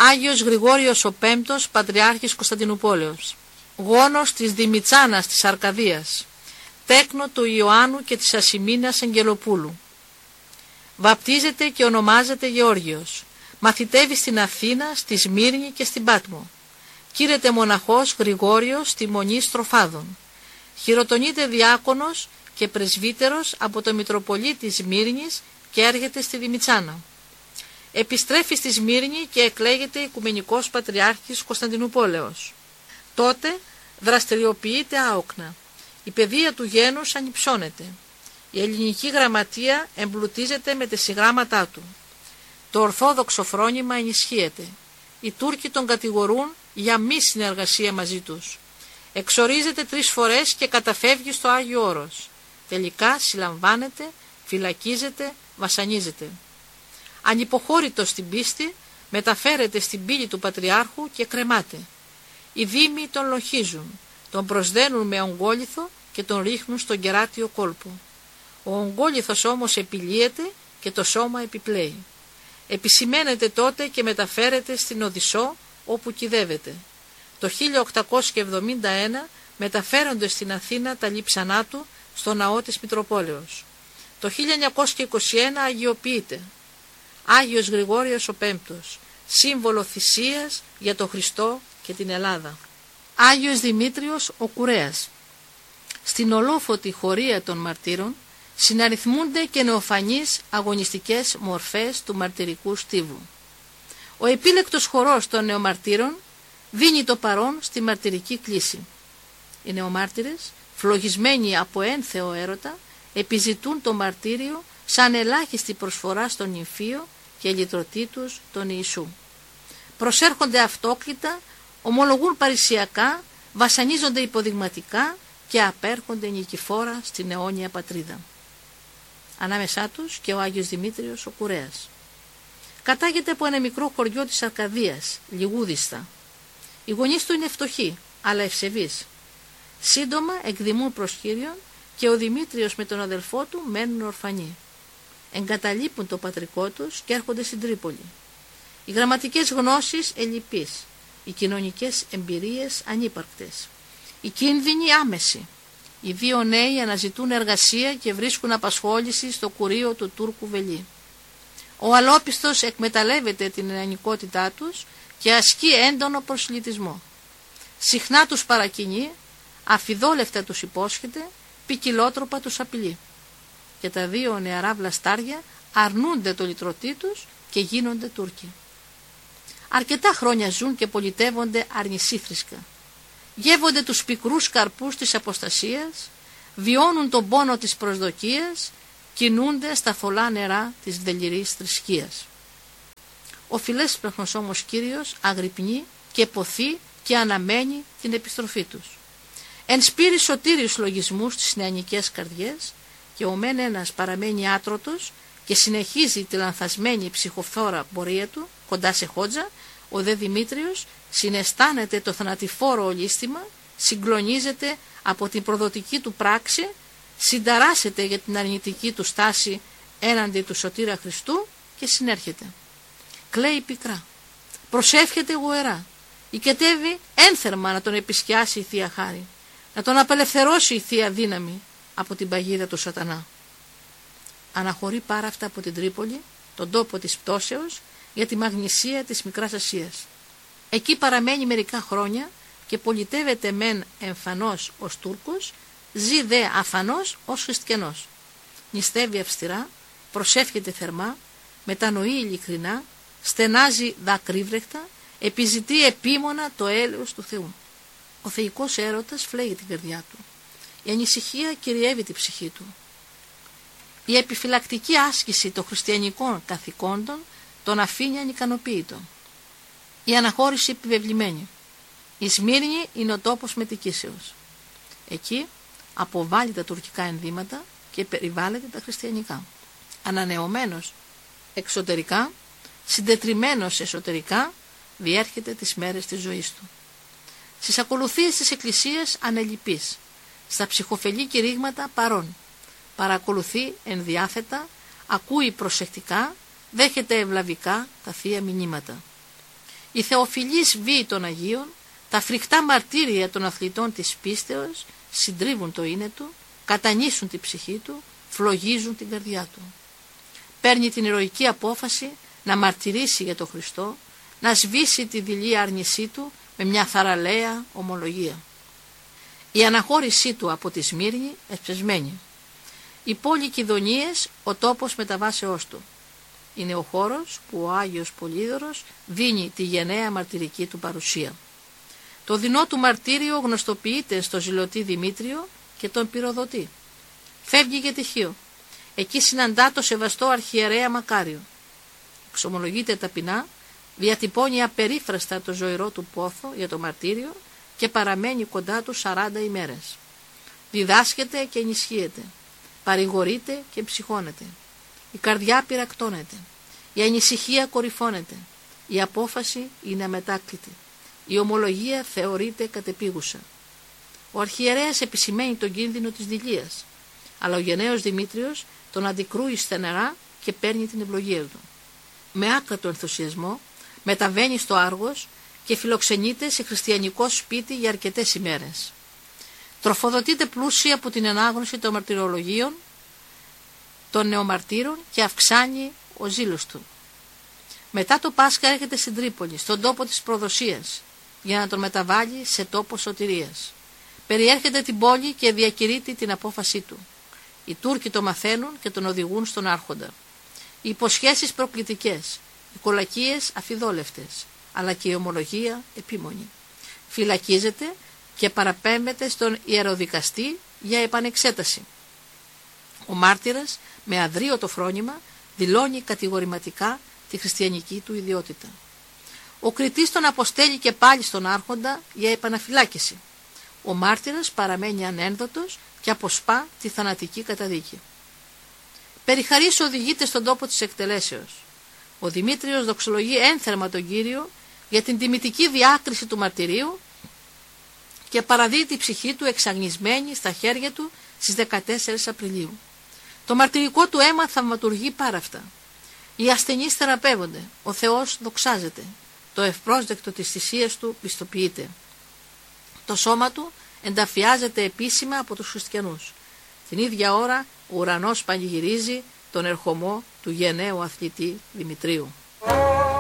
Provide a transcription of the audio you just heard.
Άγιος Γρηγόριος ο Πέμπτος, Πατριάρχης Κωνσταντινούπολεως. Γόνος της Δημητσάνας της Αρκαδίας. Τέκνο του Ιωάννου και της Ασημίνας Αγγελοπούλου. Βαπτίζεται και ονομάζεται Γεώργιος. Μαθητεύει στην Αθήνα, στη Σμύρνη και στην Πάτμο. Κήρεται μοναχός Γρηγόριος στη Μονή Στροφάδων. Χειροτονείται διάκονος και πρεσβύτερος από το Μητροπολίτη Σμύρνης και έρχεται στη Δημητσάνα. Επιστρέφει στη Σμύρνη και εκλέγεται Οικουμενικός Πατριάρχης Κωνσταντινούπολεως. Τότε δραστηριοποιείται άοκνα. Η παιδεία του γένους ανυψώνεται. Η ελληνική γραμματεία εμπλουτίζεται με τα συγγράμματά του. Το ορθόδοξο φρόνημα ενισχύεται. Οι Τούρκοι τον κατηγορούν για μη συνεργασία μαζί τους. Εξορίζεται 3 φορές και καταφεύγει στο Άγιο Όρος. Τελικά συλλαμβάνεται, φυλακίζεται, βασανίζεται. Ανυποχώρητος στην πίστη, μεταφέρεται στην πύλη του Πατριάρχου και κρεμάται. Οι δήμοι τον λοχίζουν, τον προσδένουν με ογκόλιθο και τον ρίχνουν στον κεράτιο κόλπο. Ο ογκόλιθος όμως επιλύεται και το σώμα επιπλέει. Επισημαίνεται τότε και μεταφέρεται στην Οδυσσό, όπου κυδεύεται. Το 1871 μεταφέρονται στην Αθήνα τα λείψανά του στο ναό της Μητροπόλεως. Το 1921 αγιοποιείται. Άγιος Γρηγόριος ο Πέμπτος, σύμβολο θυσίας για τον Χριστό και την Ελλάδα. Άγιος Δημήτριος ο Κουρέας. Στην ολόφωτη χωρία των μαρτύρων συναριθμούνται και νεοφανείς αγωνιστικές μορφές του μαρτυρικού στίβου. Ο επίλεκτος χορός των νεομαρτύρων δίνει το παρόν στη μαρτυρική κλίση. Οι νεομάρτυρες, φλογισμένοι από ένθεο έρωτα, επιζητούν το μαρτύριο σαν ελάχιστη προσφορά στον νυμφίο και λυτρωτή τους τον Ιησού. Προσέρχονται αυτόκλητα, ομολογούν παρησιακά, βασανίζονται υποδειγματικά και απέρχονται νικηφόρα στην αιώνια πατρίδα. Ανάμεσά τους και ο Άγιος Δημήτριος ο Κουρέας. Κατάγεται από ένα μικρό χωριό της Αρκαδίας, Λιγούδιστα. Οι γονείς του είναι φτωχοί, αλλά ευσεβείς. Σύντομα εκδημούν προς Κύριον και ο Δημήτριος με τον αδελφό του μένουν ορφανοί. Εγκαταλείπουν το πατρικό τους και έρχονται στην Τρίπολη. Οι γραμματικές γνώσεις ελλειπείς, οι κοινωνικές εμπειρίες ανύπαρκτες, οι κίνδυνοι άμεση. Οι 2 νέοι αναζητούν εργασία και βρίσκουν απασχόληση στο κουρείο του Τούρκου Βελή. Ο αλόπιστος εκμεταλλεύεται την ελληνικότητά τους και ασκεί έντονο προσιλητισμό. Συχνά τους παρακινεί, αφιδόλευτα τους υπόσχεται, ποικιλότροπα τους απειλεί. Και τα 2 νεαρά βλαστάρια αρνούνται το λυτρωτή τους και γίνονται Τούρκοι. Αρκετά χρόνια ζουν και πολιτεύονται αρνησίθρισκα. Γεύονται τους πικρούς καρπούς της αποστασίας, βιώνουν τον πόνο της προσδοκίας, κινούνται στα θολά νερά της δελειρής θρησκείας. Ο φιλέσπραχνος όμως Κύριος αγρυπνεί και ποθεί και αναμένει την επιστροφή τους. Εν σπείρει σωτήριους λογισμούς στις νεανικές καρδιές και ο μεν ένας παραμένει άτρωτος και συνεχίζει τη λανθασμένη ψυχοφθόρα πορεία του κοντά σε Χότζα, ο δε Δημήτριος συναισθάνεται το θανατηφόρο ολίσθημα, συγκλονίζεται από την προδοτική του πράξη, συνταράσσεται για την αρνητική του στάση έναντι του Σωτήρα Χριστού και συνέρχεται. Κλαίει πικρά, προσεύχεται γοερά, οικετεύει ένθερμα να τον επισκιάσει η Θεία Χάρη, να τον απελευθερώσει η Θεία Δύναμη από την παγίδα του σατανά. Αναχωρεί πάρα αυτά από την Τρίπολη, τον τόπο της πτώσεως, για τη Μαγνησία της Μικράς Ασίας. Εκεί παραμένει μερικά χρόνια και πολιτεύεται μεν εμφανώς ως Τούρκος, ζει δε αφανώς ως χριστιανός. Νηστεύει αυστηρά, προσεύχεται θερμά, μετανοεί ειλικρινά, στενάζει δακρύβρεχτα, επιζητεί επίμονα το έλεος του Θεού. Ο θεϊκός έρωτας φλέγει την καρδιά του. Η ανησυχία κυριεύει την ψυχή του. Η επιφυλακτική άσκηση των χριστιανικών καθηκόντων τον αφήνει ανικανοποίητο. Η αναχώρηση επιβεβλημένη. Η Σμύρνη είναι ο τόπος μετικήσεως. Εκεί αποβάλλει τα τουρκικά ενδύματα και περιβάλλεται τα χριστιανικά. Ανανεωμένος εξωτερικά, συντετριμμένος εσωτερικά, διέρχεται τις μέρες της ζωής του. Στις ακολουθίες της Εκκλησίας ανελιπής, στα ψυχοφελή κηρύγματα παρών. Παρακολουθεί ενδιάθετα, ακούει προσεκτικά, δέχεται ευλαβικά τα θεία μηνύματα. Η θεοφιλής βίη των Αγίων, τα φρικτά μαρτύρια των αθλητών της πίστεως συντρίβουν το είναι του, κατανήσουν την ψυχή του, φλογίζουν την καρδιά του. Παίρνει την ηρωική απόφαση να μαρτυρήσει για τον Χριστό, να σβήσει τη δειλή άρνησή του με μια θαραλέα ομολογία. Η αναχώρησή του από τη Σμύρνη εσπεσμένη. Η πόλη Κιδωνίες, ο τόπος μεταβάσεώς του. Είναι ο χώρος που ο Άγιος Πολύδωρος δίνει τη γενναία μαρτυρική του παρουσία. Το δεινό του μαρτύριο γνωστοποιείται στο ζηλωτή Δημήτριο και τον πυροδοτεί. Φεύγει για τυχείο. Εκεί συναντά το σεβαστό αρχιερέα Μακάριο. Εξομολογείται ταπεινά, διατυπώνει απερίφραστα το ζωηρό του πόθο για το μαρτύριο και παραμένει κοντά του 40 ημέρες. Διδάσκεται και ενισχύεται. Παρηγορείται και ψυχώνεται. Η καρδιά πυρακτώνεται. Η ανησυχία κορυφώνεται. Η απόφαση είναι αμετάκλητη. Η ομολογία θεωρείται κατεπίγουσα. Ο αρχιερέας επισημαίνει τον κίνδυνο της δειλίας, αλλά ο γενναίος Δημήτριος τον αντικρούει στεναρά και παίρνει την ευλογία του. Με άκρατο ενθουσιασμό μεταβαίνει στο Άργος και φιλοξενείται σε χριστιανικό σπίτι για αρκετές ημέρες. Τροφοδοτείται πλούσια από την ανάγνωση των μαρτυρολογίων των νεομαρτύρων και αυξάνει ο ζήλος του. Μετά το Πάσχα έρχεται στην Τρίπολη, στον τόπο της προδοσίας, για να τον μεταβάλει σε τόπο σωτηρίας. Περιέρχεται την πόλη και διακηρύττει την απόφασή του. Οι Τούρκοι το μαθαίνουν και τον οδηγούν στον Άρχοντα. Οι υποσχέσεις προκλητικές, οι κολακίες αφιδόλευτες, αλλά και η ομολογία επίμονη. Φυλακίζεται και παραπέμπεται στον ιεροδικαστή για επανεξέταση. Ο μάρτυρας, με αδρίωτο φρόνημα, δηλώνει κατηγορηματικά τη χριστιανική του ιδιότητα. Ο κριτής τον αποστέλει και πάλι στον Άρχοντα για επαναφυλάκηση. Ο μάρτυρας παραμένει ανένδοτος και αποσπά τη θανατική καταδίκη. Περιχαρής οδηγείται στον τόπο της εκτελέσεως. Ο Δημήτριος δοξολογεί ένθερμα τον Κύριο για την τιμητική διάκριση του μαρτυρίου και παραδίδει τη ψυχή του εξαγνισμένη στα χέρια του στις 14 Απριλίου. Το μαρτυρικό του αίμα θαυματουργεί πάρα αυτά. Οι ασθενείς θεραπεύονται, ο Θεός δοξάζεται, το ευπρόσδεκτο της θυσίας του πιστοποιείται. Το σώμα του ενταφιάζεται επίσημα από τους χριστιανούς. Την ίδια ώρα ο ουρανός πανηγυρίζει τον ερχομό του γενναίου αθλητή Δημητρίου.